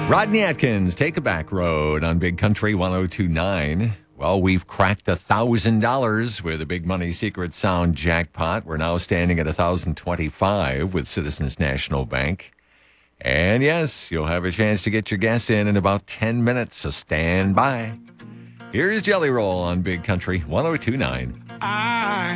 Rodney Atkins, Take a Back Road on Big Country 1029. Well, we've cracked $1,000 with the Big Money Secret Sound jackpot. We're now standing at $1,025 with Citizens National Bank. And yes, you'll have a chance to get your guess in about 10 minutes, so stand by. Here's Jelly Roll on Big Country 1029.